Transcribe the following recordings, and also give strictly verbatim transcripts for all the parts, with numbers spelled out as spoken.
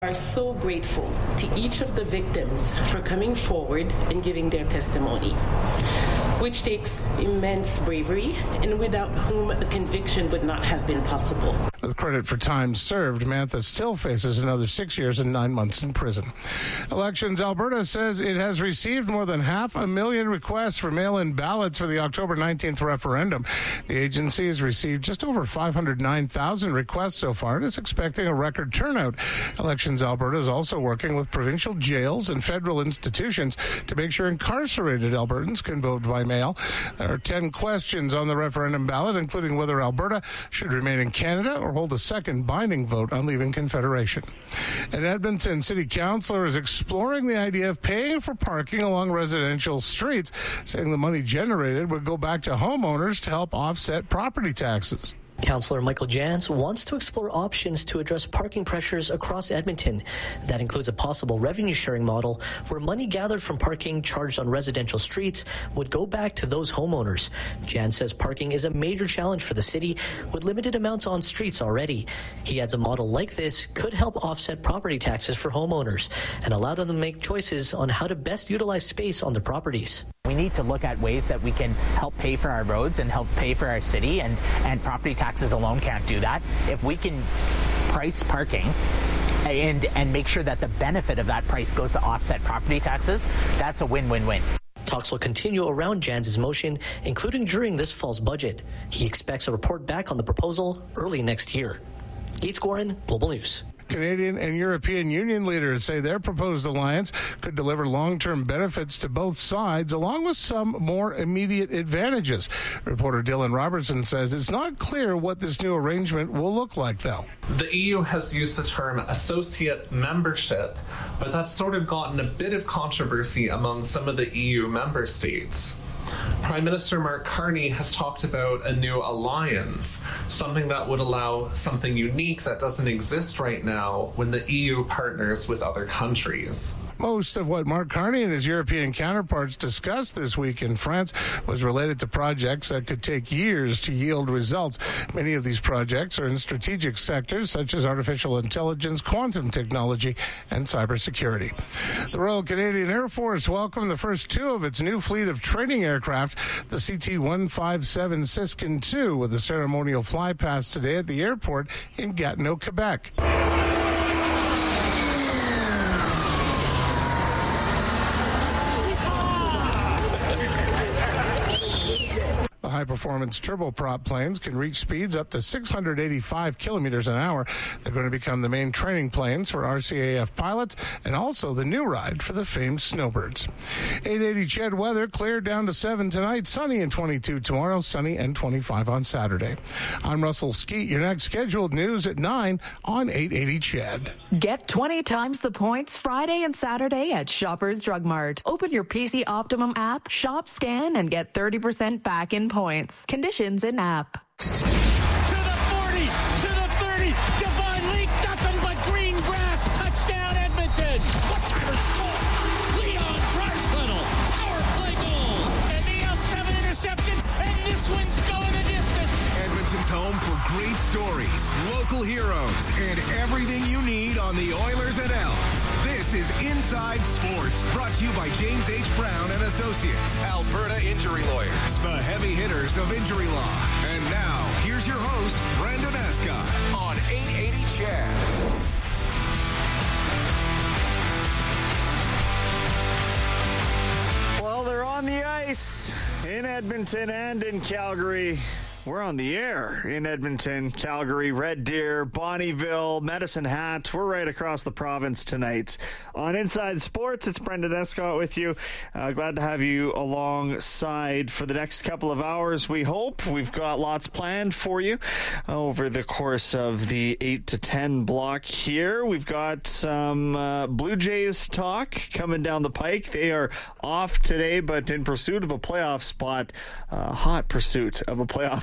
are so grateful to each of the victims for coming forward and giving their testimony, which takes immense bravery and without whom a conviction would not have been possible. With credit for time served, Mantha still faces another six years and nine months in prison. Elections Alberta says it has received more than half a million requests for mail-in ballots for the October nineteenth referendum. The agency has received just over five hundred nine thousand requests so far and is expecting a record turnout. Elections Alberta is also working with provincial jails and federal institutions to make sure incarcerated Albertans can vote by mail. There are ten questions on the referendum ballot, including whether Alberta should remain in Canada or hold a second binding vote on leaving Confederation. An Edmonton City Councillor is exploring the idea of paying for parking along residential streets, saying the money generated would go back to homeowners to help offset property taxes. Councillor Michael Jans wants to explore options to address parking pressures across Edmonton. That includes a possible revenue-sharing model where money gathered from parking charged on residential streets would go back to those homeowners. Jans says parking is a major challenge for the city with limited amounts on streets already. He adds a model like this could help offset property taxes for homeowners and allow them to make choices on how to best utilize space on their properties. We need to look at ways that we can help pay for our roads and help pay for our city, and, and property taxes alone can't do that. If we can price parking and, and make sure that the benefit of that price goes to offset property taxes, that's a win-win-win. Talks will continue around Jans' motion, including during this fall's budget. He expects a report back on the proposal early next year. Gates Gorin, Global News. Canadian and European Union leaders say their proposed alliance could deliver long-term benefits to both sides, along with some more immediate advantages. Reporter Dylan Robertson says it's not clear what this new arrangement will look like, though. The E U has used the term associate membership, but that's sort of gotten a bit of controversy among some of the E U member states. Prime Minister Mark Carney has talked about a new alliance, something that would allow something unique that doesn't exist right now when the E U partners with other countries. Most of what Mark Carney and his European counterparts discussed this week in France was related to projects that could take years to yield results. Many of these projects are in strategic sectors such as artificial intelligence, quantum technology, and cybersecurity. The Royal Canadian Air Force welcomed the first two of its new fleet of training aircraft, the C T one fifty-seven Siskin two, with a ceremonial flypast today at the airport in Gatineau, Quebec. High-performance turboprop planes can reach speeds up to six hundred eighty-five kilometers an hour. They're going to become the main training planes for R C A F pilots and also the new ride for the famed snowbirds. eight eighty C H E D weather, clear down to seven tonight, sunny and twenty-two tomorrow, sunny and twenty-five on Saturday. I'm Russell Skeet. Your next scheduled news at nine on eight eighty C H E D. Get twenty times the points Friday and Saturday at Shoppers Drug Mart. Open your P C Optimum app, shop, scan, and get thirty percent back in points. Conditions in app. To the forty, to the thirty, Devon Leak, nothing but green grass, touchdown Edmonton. What time of score? Leon Draisaitl, power play goal. And the Elks have an interception, and this one's going the distance. Edmonton's home for great stories, local heroes, and everything you need on the Oilers and Elks. This is Inside Sports, brought to you by James H. Brown and Associates, Alberta Injury Lawyers, the heavy hitters of injury law. And now, here's your host, Brandon Escott, on eight eighty C H E D. Well, they're on the ice in Edmonton and in Calgary. We're on the air in Edmonton, Calgary, Red Deer, Bonnyville, Medicine Hat. We're right across the province tonight. On Inside Sports, it's Brendan Escott with you. Uh, glad to have you alongside for the next couple of hours, we hope. We've got lots planned for you over the course of the eight to ten block here. We've got some uh, Blue Jays talk coming down the pike. They are off today, but in pursuit of a playoff spot, uh, hot pursuit of a playoff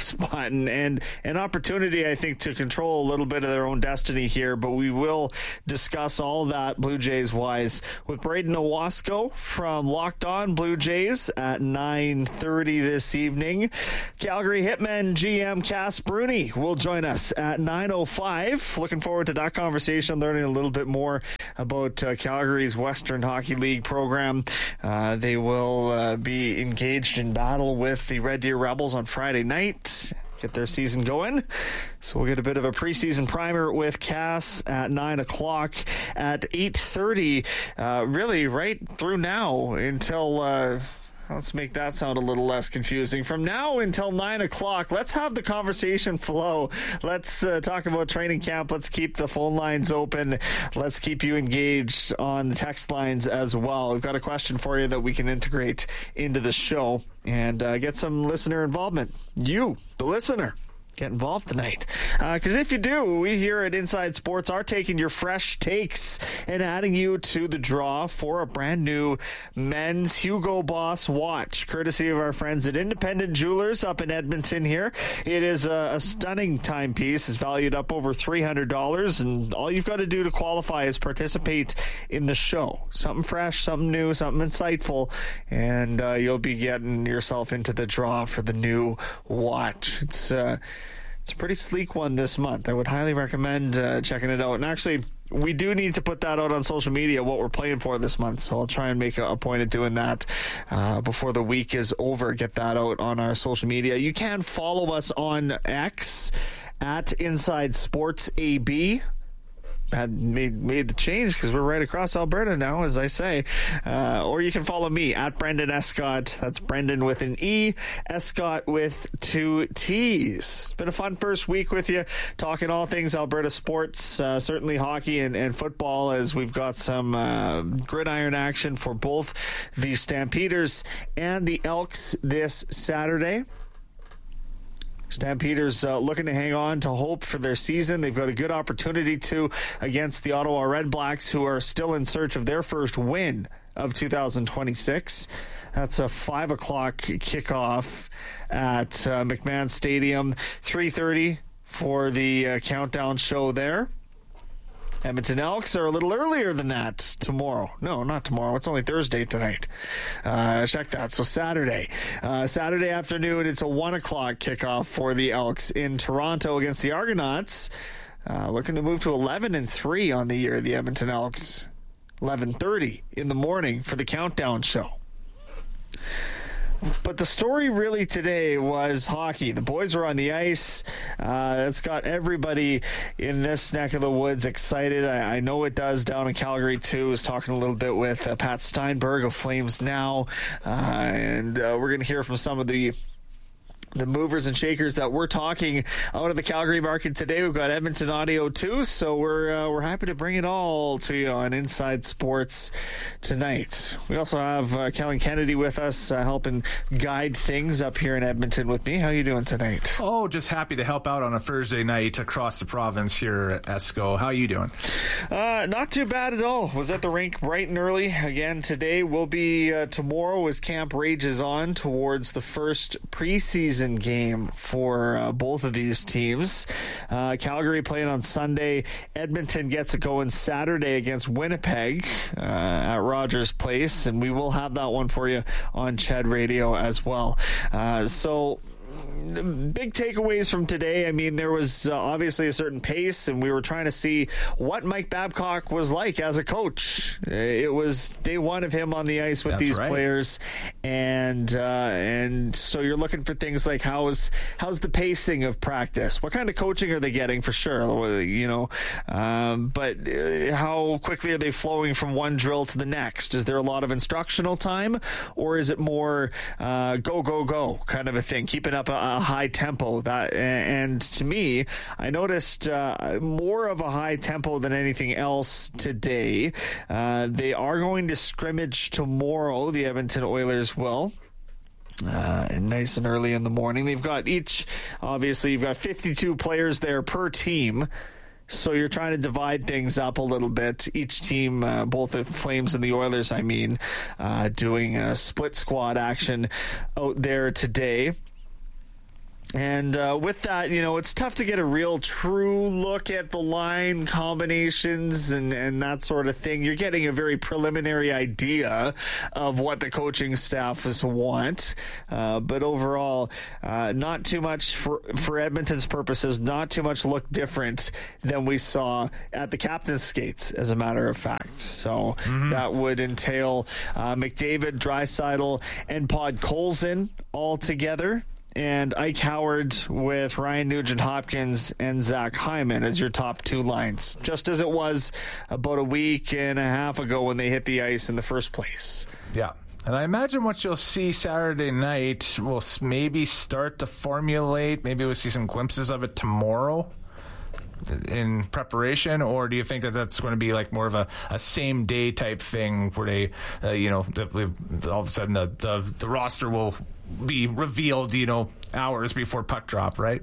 spot and, and an opportunity, I think, to control a little bit of their own destiny here. But we will discuss all that Blue Jays wise with Braden Owasco from Locked On Blue Jays at nine thirty this evening. Calgary Hitmen G M Cass Bruni will join us at nine oh five. Looking forward to that conversation, learning a little bit more about uh, Calgary's Western Hockey League program. Uh, they will uh, be engaged in battle with the Red Deer Rebels on Friday night. Get their season going. So we'll get a bit of a preseason primer with Cass at nine o'clock. At eight thirty, uh, really right through now until... Uh, Let's make that sound a little less confusing. From now until nine o'clock, let's have the conversation flow. Let's uh, talk about training camp. Let's keep the phone lines open. Let's keep you engaged on the text lines as well. We've got a question for you that we can integrate into the show and uh, get some listener involvement. You, the listener. Get involved tonight. Because uh, if you do, we here at Inside Sports are taking your fresh takes and adding you to the draw for a brand new men's Hugo Boss watch, courtesy of our friends at Independent Jewelers up in Edmonton here. It is a, a stunning timepiece. It's valued up over three hundred dollars, and all you've got to do to qualify is participate in the show. Something fresh, something new, something insightful, and uh, you'll be getting yourself into the draw for the new watch. It's... Uh, It's a pretty sleek one this month. I would highly recommend uh, checking it out. And actually, we do need to put that out on social media, what we're playing for this month. So I'll try and make a, a point of doing that uh, before the week is over. Get that out on our social media. You can follow us on X at Inside Sports A B. Had made made the change because we're right across Alberta now, as I say. Uh, or you can follow me at Brendan Escott. That's Brendan with an E, Escott with two T's. It's been a fun first week with you, talking all things Alberta sports, uh, certainly hockey and, and football, as we've got some uh, gridiron action for both the Stampeders and the Elks this Saturday. Stampeders uh, looking to hang on to hope for their season. They've got a good opportunity to against the Ottawa Redblacks, who are still in search of their first win of two thousand twenty-six. That's a five o'clock kickoff at uh, McMahon Stadium. three thirty for the uh, countdown show there. Edmonton Elks are a little earlier than that tomorrow. No, not tomorrow. It's only Thursday tonight. Uh, check that. So Saturday. Uh, Saturday afternoon, it's a one o'clock kickoff for the Elks in Toronto against the Argonauts. Uh, looking to move to eleven and three on the year, the Edmonton Elks. eleven thirty in the morning for the countdown show. But the story really today was hockey. The boys were on the ice. Uh, that's got everybody in this neck of the woods excited. I, I know it does down in Calgary, too. I was talking a little bit with uh, Pat Steinberg of Flames Now. Uh, and uh, we're going to hear from some of the the movers and shakers that we're talking out of the Calgary market today. We've got Edmonton audio too, so we're uh, we're happy to bring it all to you on Inside Sports tonight. We also have uh, Kellen Kennedy with us, uh, helping guide things up here in Edmonton with me. How you doing tonight? Oh, just happy to help out on a Thursday night across the province here at Esco. How are you doing? Uh, not too bad at all. Was at the rink bright and early again today. Will be uh, tomorrow as camp rages on towards the first preseason game for uh, both of these teams. Uh, Calgary playing on Sunday. Edmonton gets it going Saturday against Winnipeg uh, at Rogers Place, and we will have that one for you on Ched Radio as well. Uh, so the big takeaways from today, I mean, there was uh, obviously a certain pace, and we were trying to see what Mike Babcock was like as a coach. It was day one of him on the ice with That's these right. players, and uh, and so you're looking for things like how's how's the pacing of practice? What kind of coaching are they getting for sure? You know, um, but uh, how quickly are they flowing from one drill to the next? Is there a lot of instructional time, or is it more uh, go go go kind of a thing, keeping up a a high tempo? That and to me, I noticed uh, more of a high tempo than anything else today. Uh, they are going to scrimmage tomorrow. The Edmonton Oilers will. Uh, nice and early in the morning. They've got each, obviously, you've got fifty-two players there per team. So you're trying to divide things up a little bit. Each team, uh, both the Flames and the Oilers, I mean, uh, doing a split squad action out there today. And uh, with that, you know, it's tough to get a real true look at the line combinations and, and that sort of thing. You're getting a very preliminary idea of what the coaching staff is want. Uh, but overall, uh, not too much for, for Edmonton's purposes, not too much look different than we saw at the captain's skates, as a matter of fact. So mm-hmm. that would entail uh, McDavid, Draisaitl, and Podkolzin all together. And Ike Howard with Ryan Nugent-Hopkins and Zach Hyman as your top two lines, just as it was about a week and a half ago when they hit the ice in the first place. Yeah. And I imagine what you'll see Saturday night will maybe start to formulate. Maybe we'll see some glimpses of it tomorrow in preparation, or do you think that that's going to be like more of a, a same day type thing where they, uh, you know, all of a sudden the, the, the roster will be revealed, you know, hours before puck drop, right?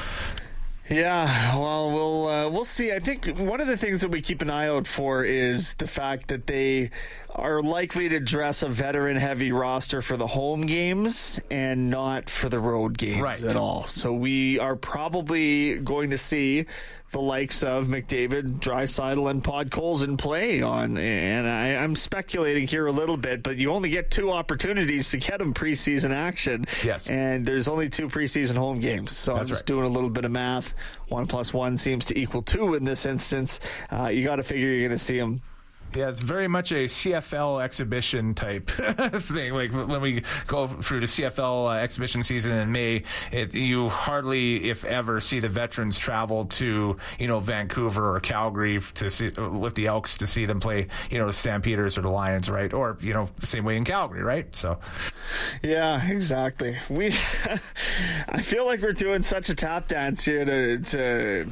Yeah, well, we'll uh, we'll see. I think one of the things that we keep an eye out for is the fact that they are likely to dress a veteran-heavy roster for the home games and not for the road games right. at all. So we are probably going to see the likes of McDavid, Draisaitl, and Podkolzin play on. And I, I'm speculating here a little bit, but you only get two opportunities to get them preseason action. Yes. And there's only two preseason home games. So That's I'm just right. doing a little bit of math. One plus one seems to equal two in this instance. Uh, you got to figure you're going to see them. Yeah, it's very much a C F L exhibition type thing. Like when we go through the C F L uh, exhibition season in May, it, you hardly, if ever, see the veterans travel to, you know, Vancouver or Calgary to see with the Elks to see them play, you know, the Stampeders or the Lions, right? Or, you know, the same way in Calgary, right? So, yeah, exactly. We, I feel like we're doing such a tap dance here to to.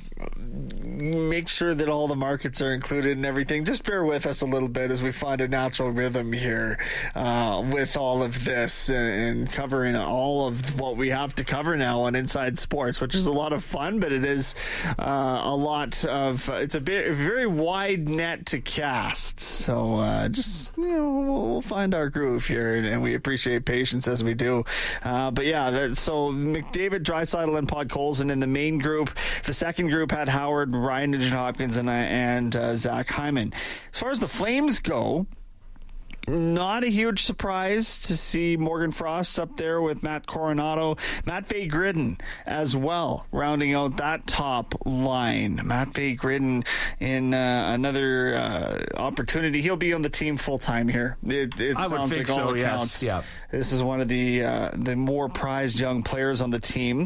make sure that all the markets are included and everything. Just bear with us a little bit as we find a natural rhythm here uh, with all of this and covering all of what we have to cover now on Inside Sports, which is a lot of fun, but it is uh, a lot of, it's a bit, a very wide net to cast. So uh, just, you know, we'll, we'll find our groove here, and, and we appreciate patience as we do. Uh, but yeah, that, so McDavid, Draisaitl, and Podkolzin in the main group. The second group had Howard, Ryan Nugent-Hopkins, and, and uh, Zach Hyman. As far as the Flames go, not a huge surprise to see Morgan Frost up there with Matt Coronado, Matt Vay-Gridden as well, rounding out that top line. Matt Vay-Gridden in uh, another uh, opportunity. He'll be on the team full time here. It, it I sounds would think like all so, accounts. Yes. Yeah. This is one of the uh, the more prized young players on the team.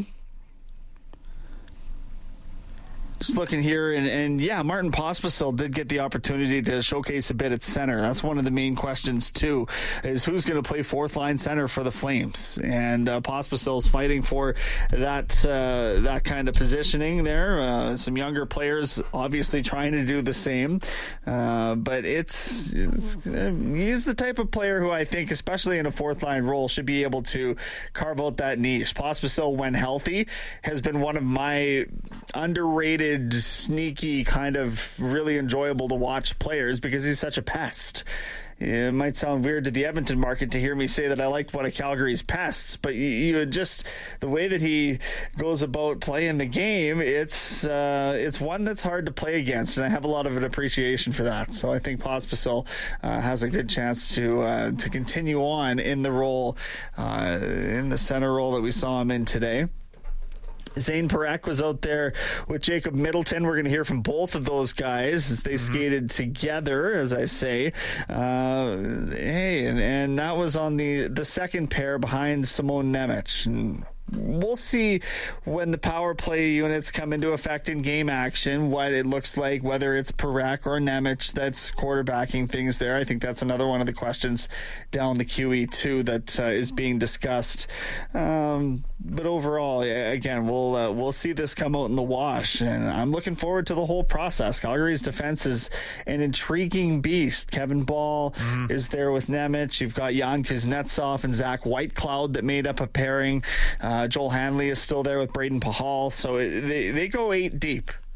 Just looking here, and, and yeah, Martin Pospisil did get the opportunity to showcase a bit at center. That's one of the main questions, too, is who's going to play fourth-line center for the Flames. And uh, Pospisil's fighting for that uh, that kind of positioning there. Uh, some younger players obviously trying to do the same. Uh, but it's, it's uh, he's the type of player who I think, especially in a fourth-line role, should be able to carve out that niche. Pospisil, when healthy, has been one of my underrated, sneaky, kind of really enjoyable to watch players because he's such a pest. It might sound weird to the Edmonton market to hear me say that I liked one of Calgary's pests, but you, you just, the way that he goes about playing the game, it's uh, it's one that's hard to play against, and I have a lot of an appreciation for that. So I think Pospisil uh, has a good chance to uh, to continue on in the role, uh, in the center role that we saw him in today. Zane Parekh was out there with Jacob Middleton. We're going to hear from both of those guys as they mm-hmm. skated together, as I say. Uh, hey, and, and that was on the, the second pair behind Simon Nemec. And we'll see when the power play units come into effect in game action, what it looks like, whether it's Parekh or Nemec that's quarterbacking things there. I think that's another one of the questions down the Q E too that uh, is being discussed. Um, but overall, again, we'll uh, we'll see this come out in the wash, and I'm looking forward to the whole process. Calgary's defense is an intriguing beast. Kevin Ball mm-hmm. is there with Nemec. You've got Jan Kuznetsov and Zach Whitecloud that made up a pairing. Uh, Joel Hanley is still there with Braden Pahal, so it, they, they go eight deep.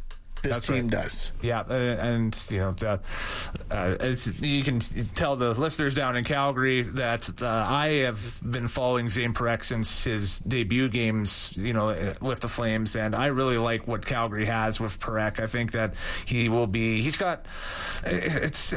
this That's team right. does. Yeah, uh, and you know, uh, uh, as you can tell the listeners down in Calgary that uh, I have been following Zane Parekh since his debut games, you know, with the Flames, and I really like what Calgary has with Parekh. I think that he will be. He's got. It's.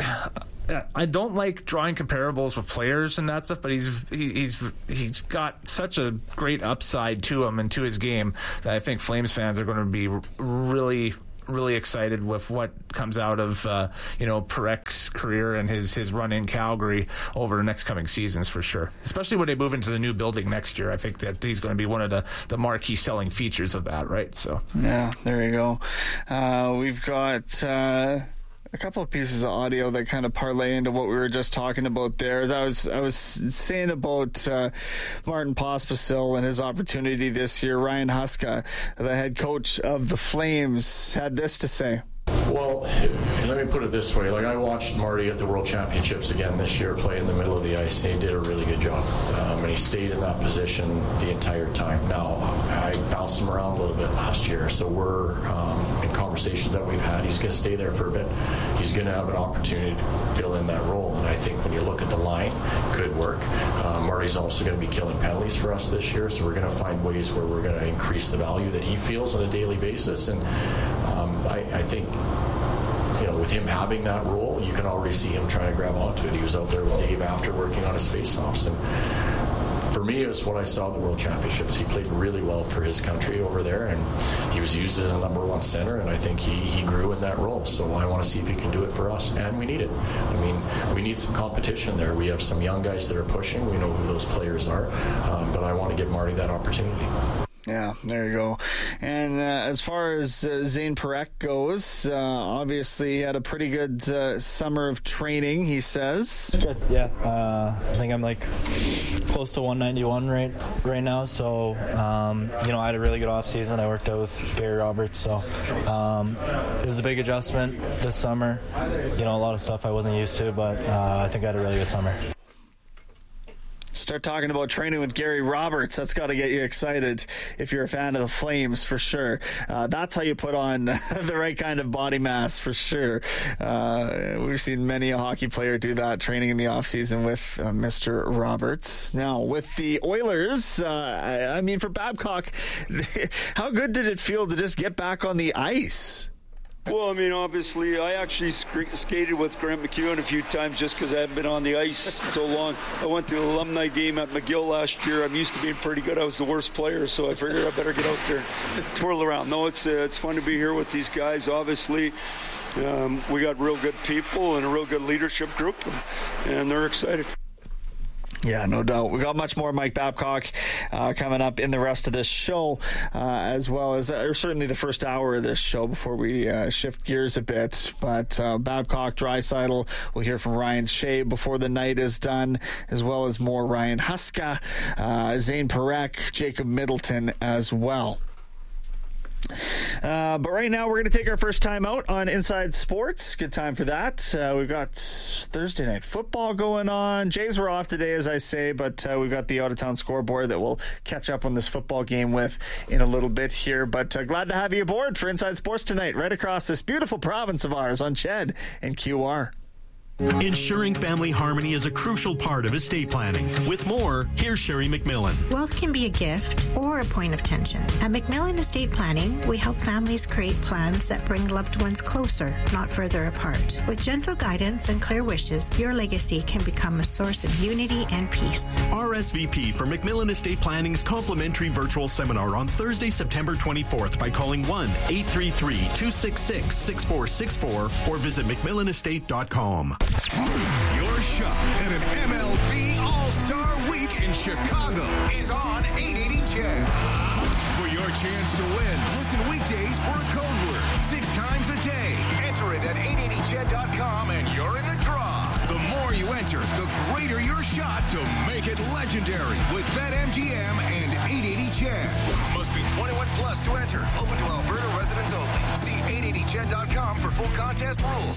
I don't like drawing comparables with players and that stuff, but he's he, he's he's got such a great upside to him and to his game that I think Flames fans are going to be really, really excited with what comes out of uh, you know Parech's career and his his run in Calgary over the next coming seasons for sure. Especially when they move into the new building next year, I think that he's going to be one of the the marquee selling features of that. Right? So yeah, there you go. Uh, we've got. Uh A couple of pieces of audio that kind of parlay into what we were just talking about there. As I was, I was saying about uh, Martin Pospisil and his opportunity this year. Ryan Huska, the head coach of the Flames, had this to say. Well, let me put it this way. Like, I watched Marty at the World Championships again this year play in the middle of the ice, and he did a really good job. Um, and he stayed in that position the entire time. Now, I bounced him around a little bit last year, so we're um, in conversations that we've had. He's going to stay there for a bit. He's going to have an opportunity to fill in that role. And I think when you look at the line, could work. Uh, Marty's also going to be killing penalties for us this year, so we're going to find ways where we're going to increase the value that he feels on a daily basis. And um, I, I think, you know, with him having that role, you can already see him trying to grab onto it. He was out there with Dave after working on his face-offs, and for me, it was what I saw at the World Championships. He played really well for his country over there, and he was used as a number one center, and I think he, he grew in that role. So I want to see if he can do it for us, and we need it. I mean, we need some competition there. We have some young guys that are pushing. We know who those players are, um, but I want to give Marty that opportunity. Yeah, there you go. And uh, as far as uh, Zane Parekh goes, uh, obviously he had a pretty good uh, summer of training, he says. Good, yeah. Uh, I think I'm like close to one ninety-one right right now. So, um, you know, I had a really good off season. I worked out with Gary Roberts, so um, it was a big adjustment this summer. You know, a lot of stuff I wasn't used to, but uh, I think I had a really good summer. Start talking about training with Gary Roberts. That's got to get you excited if you're a fan of the Flames, for sure. Uh, that's how you put on the right kind of body mass, for sure. Uh, we've seen many a hockey player do that, training in the offseason with uh, Mister Roberts. Now, with the Oilers, uh, I, I mean, for Babcock, how good did it feel to just get back on the ice? Well, I mean, obviously, I actually sc- skated with Grant McEwen a few times just because I haven't been on the ice so long. I went to the alumni game at McGill last year. I'm used to being pretty good. I was the worst player, so I figured I better get out there, twirl around. No, it's uh, it's fun to be here with these guys, obviously. Um, we got real good people and a real good leadership group, and, and they're excited. Yeah, no doubt. We got much more Mike Babcock uh, coming up in the rest of this show, uh, as well as, or certainly the first hour of this show before we uh, shift gears a bit. But uh, Babcock, Draisaitl, we'll hear from Ryan Shea before the night is done, as well as more Ryan Huska, uh, Zane Parekh, Jacob Middleton as well. Uh, but right now we're going to take our first time out on Inside Sports. Good time for that. Uh, we've got Thursday night football going on. Jays were off today, as I say, but uh, we've got the out-of-town scoreboard that we'll catch up on this football game with in a little bit here. But uh, glad to have you aboard for Inside Sports tonight, right across this beautiful province of ours on C H E D and Q R. Ensuring family harmony is a crucial part of estate planning. With more, here's Sherry McMillan. Wealth can be a gift or a point of tension. At McMillan Estate Planning, we help families create plans that bring loved ones closer, not further apart. With gentle guidance and clear wishes, your legacy can become a source of unity and peace. R S V P for McMillan Estate Planning's complimentary virtual seminar on Thursday, September twenty-fourth by calling one eight three three, two six six, six four six four or visit mcmillan estate dot com. Your shot at an M L B All-Star Week in Chicago is on eight eighty C H E D. For your chance to win, listen weekdays for a code word six times a day. Enter it at eight eighty C H E D dot com and you're in the draw. The more you enter, the greater your shot to make it legendary with BetMGM and eight eighty C H E D. Must be twenty-one plus to enter. Open to Alberta residents only. See eight eighty C H E D dot com for full contest rules.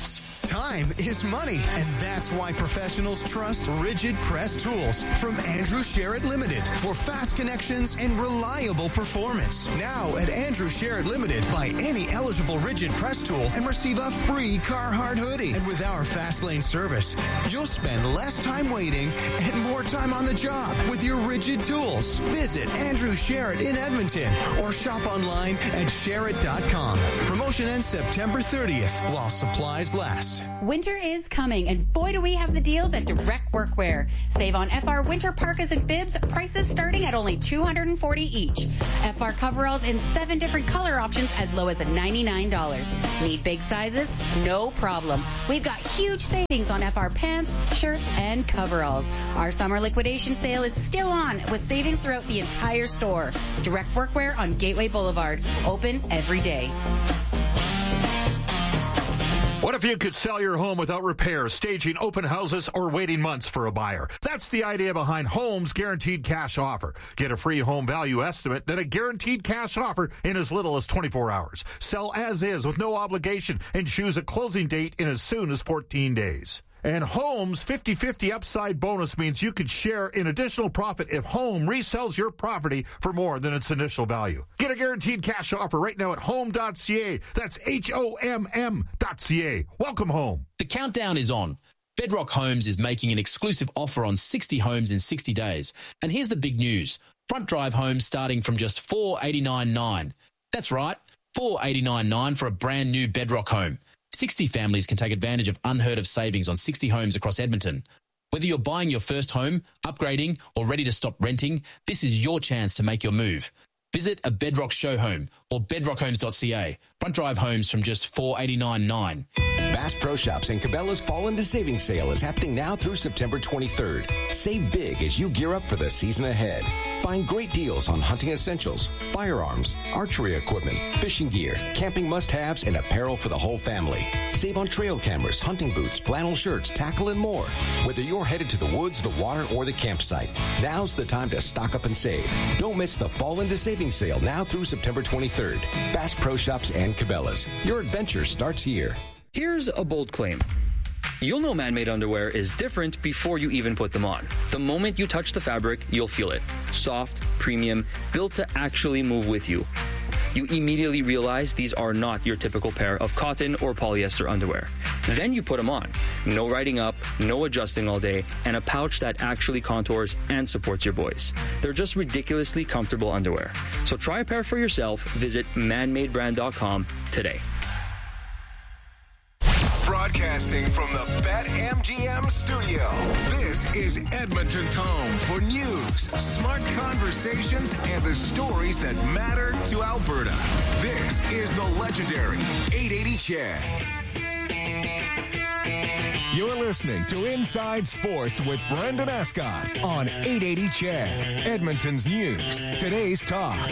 Time is money, and that's why professionals trust Rigid Press Tools from Andrew Sherritt Limited for fast connections and reliable performance. Now at Andrew Sherritt Limited, buy any eligible Rigid Press tool and receive a free Carhartt hoodie. And with our fast lane service, you'll spend less time waiting and more time on the job with your Rigid tools. Visit Andrew Sherritt in Edmonton or shop online at sherritt dot com. Promotion ends September thirtieth while supplies last. Winter is coming, and boy do we have the deals at Direct Workwear. Save on F R winter parkas and bibs, prices starting at only two hundred forty dollars each. F R coveralls in seven different color options as low as ninety-nine dollars. Need big sizes? No problem. We've got huge savings on F R pants, shirts, and coveralls. Our summer liquidation sale is still on with savings throughout the entire store. Direct Workwear on Gateway Boulevard. Open every day. What if you could sell your home without repairs, staging open houses, or waiting months for a buyer? That's the idea behind Home's Guaranteed Cash Offer. Get a free home value estimate, then a guaranteed cash offer in as little as twenty-four hours. Sell as is with no obligation and choose a closing date in as soon as fourteen days. And Home's fifty-fifty upside bonus means you could share in additional profit if Home resells your property for more than its initial value. Get a guaranteed cash offer right now at home dot c a. That's H O M M dot C A. Welcome home. The countdown is on. Bedrock Homes is making an exclusive offer on sixty homes in sixty days. And here's the big news. Front drive homes starting from just four hundred eighty-nine dollars and ninety-nine cents. That's right, four hundred eighty-nine dollars and ninety-nine cents for a brand new Bedrock home. sixty families can take advantage of unheard of savings on sixty homes across Edmonton. Whether you're buying your first home, upgrading, or ready to stop renting, this is your chance to make your move. Visit a Bedrock show home or bedrock homes dot c a. Front drive homes from just four hundred eighty-nine dollars and ninety-nine cents. Bass Pro Shops and Cabela's Fall into Savings Sale is happening now through September twenty-third. Save big as you gear up for the season ahead. Find great deals on hunting essentials, firearms, archery equipment, fishing gear, camping must-haves, and apparel for the whole family. Save on trail cameras, hunting boots, flannel shirts, tackle, and more. Whether you're headed to the woods, the water, or the campsite, now's the time to stock up and save. Don't miss the Fall into Savings Sale now through September twenty-third. Bass Pro Shops and Cabela's. Your adventure starts here. Here's a bold claim. You'll know man-made underwear is different before you even put them on. The moment you touch the fabric, you'll feel it. Soft, premium, built to actually move with you. You immediately realize these are not your typical pair of cotton or polyester underwear. Then you put them on. No riding up, no adjusting all day, and a pouch that actually contours and supports your boys. They're just ridiculously comfortable underwear. So try a pair for yourself. Visit man made brand dot com today. Broadcasting from the BetMGM studio, this is Edmonton's home for news, smart conversations, and the stories that matter to Alberta. This is the legendary eight eighty C H E D. You're listening to Inside Sports with Brendan Escott on eight eighty C H E D, Edmonton's news, today's talk.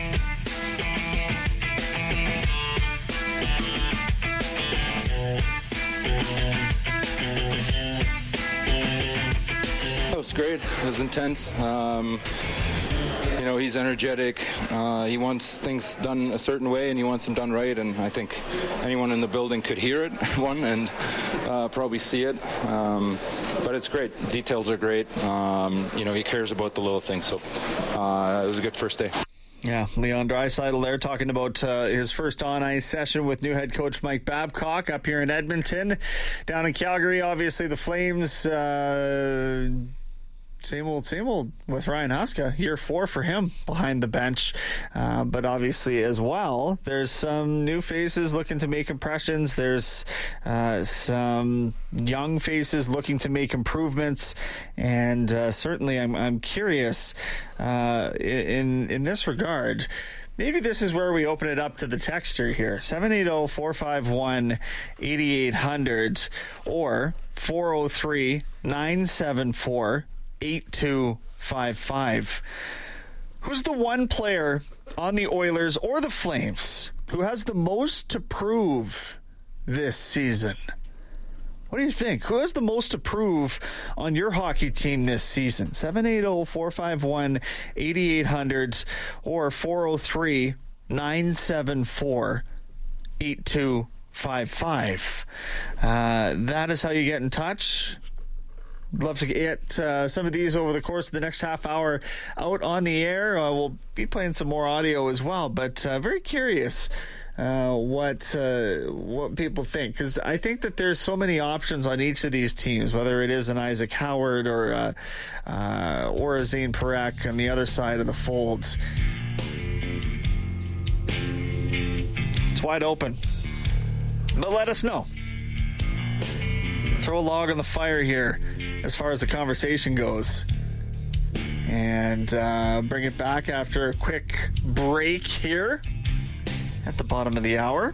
It was great. It was intense. Um, you know, he's energetic. Uh, he wants things done a certain way, and he wants them done right. And I think anyone in the building could hear it, one, and uh, probably see it. Um, but it's great. Details are great. Um, you know, he cares about the little things. So uh, it was a good first day. Yeah, Leon Draisaitl there talking about uh, his first on-ice session with new head coach Mike Babcock up here in Edmonton. Down in Calgary, obviously the Flames, uh, same old, same old with Ryan Huska. Year four for him behind the bench. Uh, but obviously as well, there's some new faces looking to make impressions. There's uh, some young faces looking to make improvements. And uh, certainly I'm, I'm curious uh, in, in this regard. Maybe this is where we open it up to the texture here. seven eight zero, four five one, eight eight zero zero or four oh three, nine seven four, eight two five five. Who's the one player on the Oilers or the Flames who has the most to prove this season? What do you think? Who has the most to prove on your hockey team this season? seven eight zero, four five one, eight eight zero zero or four oh three, nine seven four, eight two five five. Uh, that is how you get in touch. Love to get uh, some of these over the course of the next half hour out on the air. Uh, we'll be playing some more audio as well, but uh, very curious uh, what uh, what people think, because I think that there's so many options on each of these teams, whether it is an Isaac Howard or uh, uh, or a Zane Parekh on the other side of the folds. It's wide open, but let us know. Throw a log on the fire here as far as the conversation goes. And uh, bring it back after a quick break here at the bottom of the hour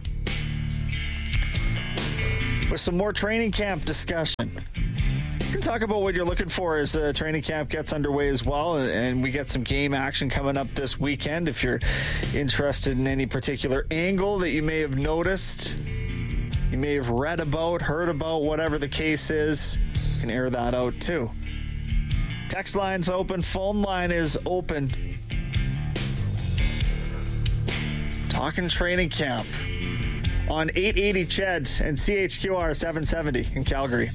with some more training camp discussion. We can talk about what you're looking for as the training camp gets underway as well, and we get some game action coming up this weekend. If you're interested in any particular angle that you may have noticed, you may have read about, heard about, whatever the case is, you can air that out too. Text line's open, phone line is open. Talking training camp on eight eighty C H E D and C H Q R seven seventy in Calgary.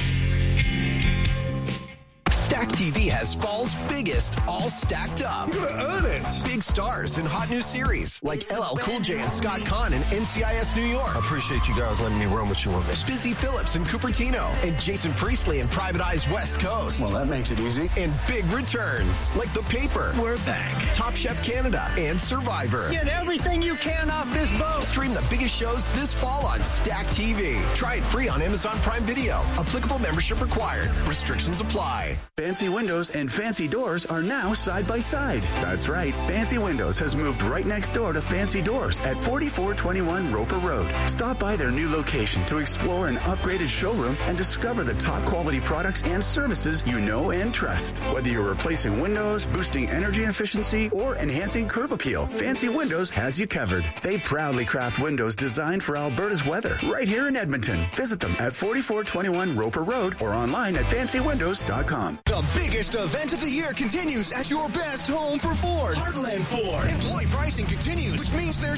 Stack T V has fall's biggest all stacked up. You're gonna earn it. Big stars in hot new series like L L Cool J and Scott Conn in N C I S New York. I appreciate you guys letting me run with you on this. Busy Phillips in Cupertino and Jason Priestley in Private Eye's West Coast. Well, that makes it easy. And big returns like The Paper, We're Back, Top Chef Canada, and Survivor. Get everything you can off this boat. Stream the biggest shows this fall on Stack T V. Try it free on Amazon Prime Video. Applicable membership required. Restrictions apply. Fancy Windows and Fancy Doors are now side by side. That's right. Fancy Windows has moved right next door to Fancy Doors at forty-four twenty-one Roper Road. Stop by their new location to explore an upgraded showroom and discover the top quality products and services you know and trust. Whether you're replacing windows, boosting energy efficiency, or enhancing curb appeal, Fancy Windows has you covered. They proudly craft windows designed for Alberta's weather right here in Edmonton. Visit them at forty-four twenty-one Roper Road or online at fancy windows dot com. The biggest event of the year continues at your best home for Ford. Heartland Ford. Employee pricing continues, which means there's